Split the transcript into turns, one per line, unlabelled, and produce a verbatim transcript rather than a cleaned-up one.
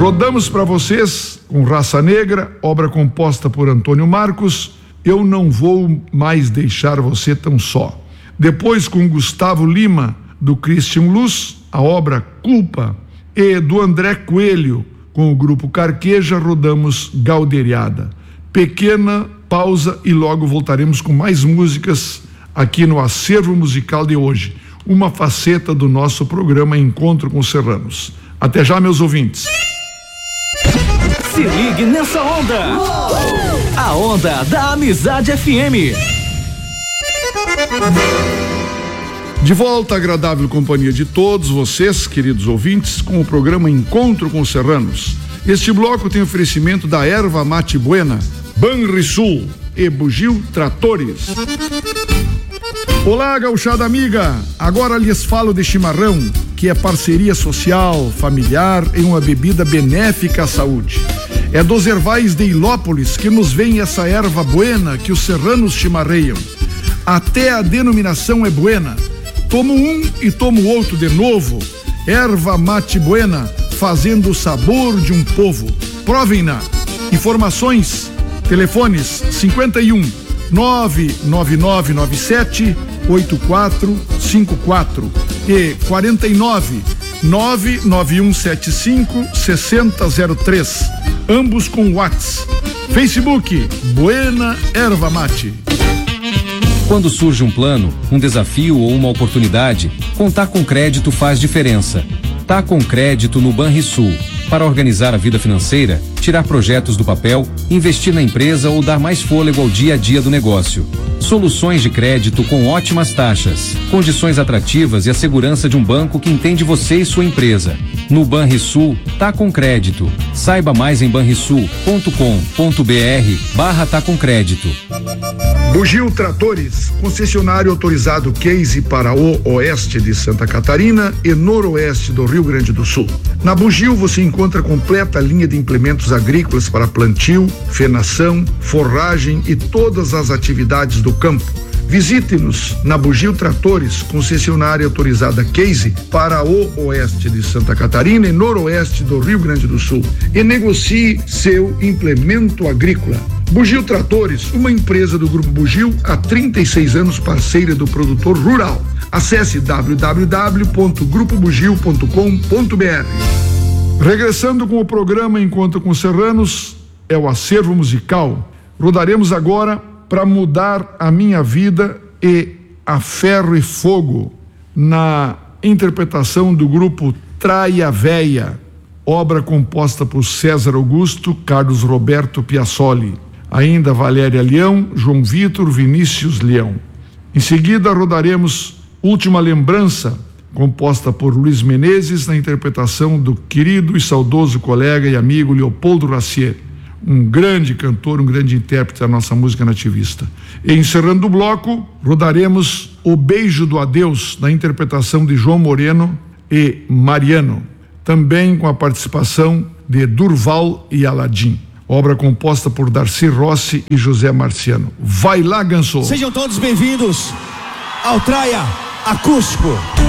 Rodamos para vocês com Raça Negra, obra composta por Antônio Marcos, Eu Não Vou Mais Deixar Você Tão Só. Depois com Gustavo Lima, do Christian Luz, a obra Culpa. E do André Coelho, com o grupo Carqueja, rodamos Galderiada. Pequena pausa e logo voltaremos com mais músicas aqui no Acervo Musical de hoje, uma faceta do nosso programa Encontro com Serranos. Até já, meus ouvintes.
Se ligue nessa onda. A onda da Amizade F M.
De volta à agradável companhia de todos vocês, queridos ouvintes, com o programa Encontro com Serranos. Este bloco tem oferecimento da Erva Mate Buena, Banrisul e Bugio Tratores. Olá, gauchada amiga, agora lhes falo de chimarrão, que é parceria social, familiar em uma bebida benéfica à saúde. É dos ervais de Ilópolis que nos vem essa erva buena que os serranos chimarreiam. Até a denominação é buena. Tomo um e tomo outro de novo. Erva Mate Buena, fazendo o sabor de um povo. Provem-na. Informações, telefones cinquenta e um, nove nove nove nove sete, oito quatro cinco quatro e quarenta e nove, nove nove um sete cinco, seis zero zero três. Ambos com WhatsApp. Facebook, Buena Erva Mate.
Quando surge um plano, um desafio ou uma oportunidade, contar com crédito faz diferença. Tá com crédito no Banrisul. Para organizar a vida financeira, tirar projetos do papel, investir na empresa ou dar mais fôlego ao dia a dia do negócio. Soluções de crédito com ótimas taxas, condições atrativas e a segurança de um banco que entende você e sua empresa. No Banrisul, tá com crédito. Saiba mais em banrisul ponto com ponto br barra tá com crédito.
Bugio Tratores, concessionário autorizado Case para o oeste de Santa Catarina e noroeste do Rio Grande do Sul. Na Bugio você encontra completa linha de implementos agrícolas para plantio, fenação, forragem e todas as atividades do campo. Visite-nos na Bugio Tratores, concessionária autorizada Case para o oeste de Santa Catarina e noroeste do Rio Grande do Sul e negocie seu implemento agrícola. Bugio Tratores, uma empresa do Grupo Bugio, há trinta e seis anos parceira do produtor rural. Acesse w w w ponto grupo bugio ponto com ponto br. Regressando com o programa Encontro com Serranos, é o Acervo Musical. Rodaremos agora Para Mudar a Minha Vida e A Ferro e Fogo, na interpretação do grupo Traia Véia, obra composta por César Augusto, Carlos Roberto Piassoli, ainda Valéria Leão, João Vitor, Vinícius Leão. Em seguida rodaremos Última Lembrança, composta por Luiz Menezes, na interpretação do querido e saudoso colega e amigo Leopoldo Racier, um grande cantor, um grande intérprete da nossa música nativista. E encerrando o bloco, rodaremos O Beijo do Adeus, na interpretação de João Moreno e Mariano, também com a participação de Durval e Aladim, obra composta por Darcy Rossi e José Marciano. Vai lá, Ganso!
Sejam todos bem-vindos ao Traia Acústico.